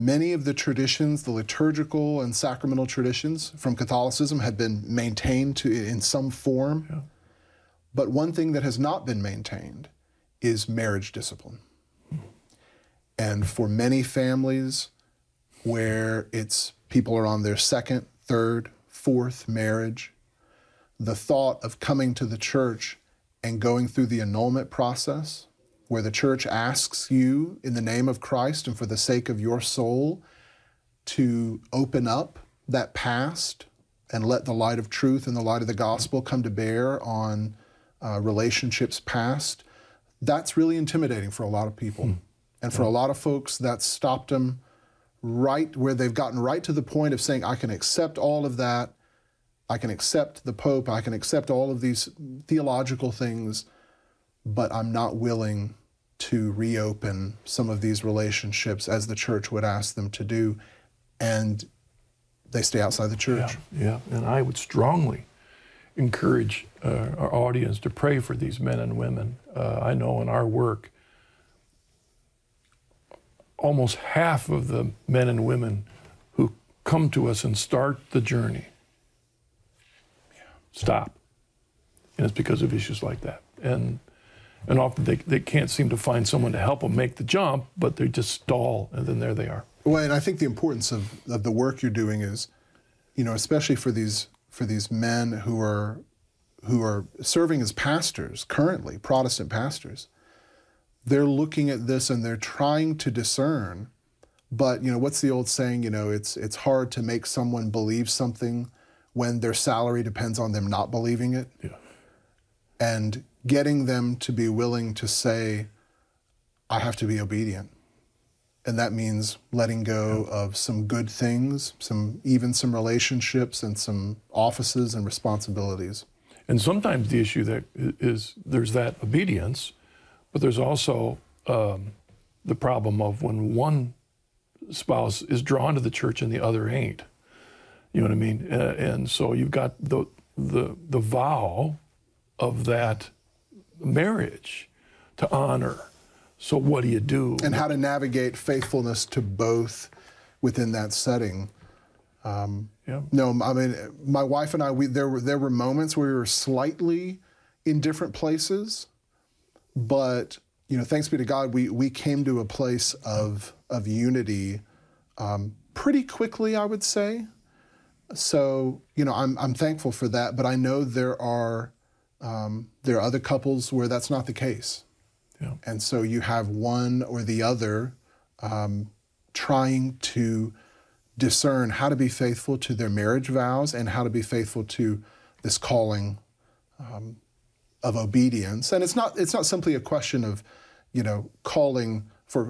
Many of the traditions, the liturgical and sacramental traditions from Catholicism have been maintained in some form. Yeah. But one thing that has not been maintained is marriage discipline. And for many families where people are on their second, third, fourth marriage, the thought of coming to the church and going through the annulment process, where the church asks you in the name of Christ and for the sake of your soul to open up that past and let the light of truth and the light of the gospel come to bear on relationships past, that's really intimidating for a lot of people. And for a lot of folks, that stopped them right where they've gotten right to the point of saying, I can accept all of that, I can accept the Pope, I can accept all of these theological things, but I'm not willing to reopen some of these relationships as the church would ask them to do, and they stay outside the church. Yeah, and I would strongly encourage our audience to pray for these men and women. I know in our work, almost half of the men and women who come to us and start the journey stop. And it's because of issues like that. And often they can't seem to find someone to help them make the jump, but they just stall, and then there they are. Well, and I think the importance of the work you're doing is, especially for these men who are serving as pastors currently, Protestant pastors, they're looking at this and they're trying to discern. But what's the old saying? It's hard to make someone believe something when their salary depends on them not believing it. Yeah. And getting them to be willing to say, I have to be obedient. And that means letting go of some good things, even some relationships and some offices and responsibilities. And sometimes the issue that is there's that obedience, but there's also the problem of when one spouse is drawn to the church and the other ain't. You know what I mean? And so you've got the vow of that marriage to honor. So what do you do? And how to navigate faithfulness to both within that setting. No, I mean, my wife and I, there were moments where we were slightly in different places, but thanks be to God, we came to a place of unity pretty quickly, I would say. So I'm thankful for that, but I know there are other couples where that's not the case. Yeah. And so you have one or the other trying to discern how to be faithful to their marriage vows and how to be faithful to this calling of obedience. And it's not simply a question of, calling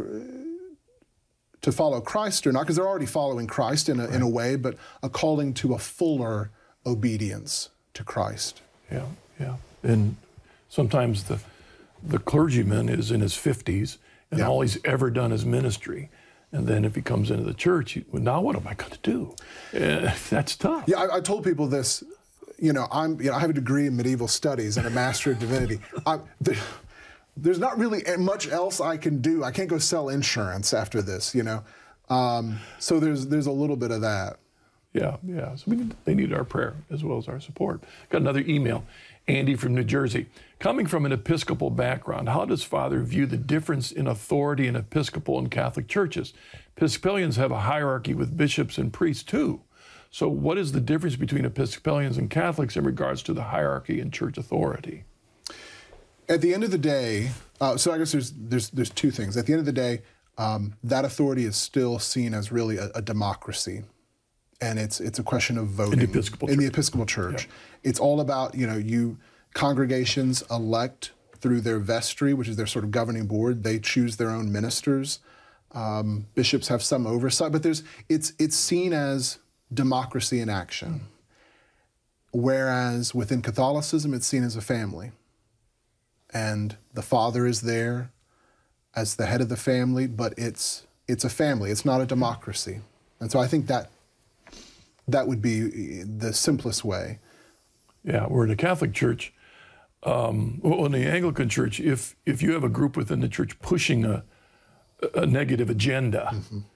to follow Christ or not, because they're already following Christ in a way, but a calling to a fuller obedience to Christ. Yeah. And sometimes the clergyman is in his 50s, and all he's ever done is ministry. And then if he comes into the church, now what am I going to do? That's tough. Yeah, I told people this. I have a degree in medieval studies and a master of divinity. There's not really much else I can do. I can't go sell insurance after this, So there's a little bit of that. Yeah. So they need our prayer as well as our support. Got another email. Andy from New Jersey. Coming from an Episcopal background, how does Father view the difference in authority in Episcopal and Catholic churches? Episcopalians have a hierarchy with bishops and priests too. So what is the difference between Episcopalians and Catholics in regards to the hierarchy and church authority? At the end of the day, so I guess there's two things. At the end of the day, that authority is still seen as really a democracy. And it's a question of voting. In the Episcopal Church. Yeah. It's all about, congregations elect through their vestry, which is their sort of governing board. They choose their own ministers. Bishops have some oversight, but it's seen as democracy in action. Whereas within Catholicism, it's seen as a family. And the father is there as the head of the family, but it's a family. It's not a democracy. And so I think that would be the simplest way. Yeah, we're in a Catholic church. In the Anglican church, if you have a group within the church pushing a negative agenda,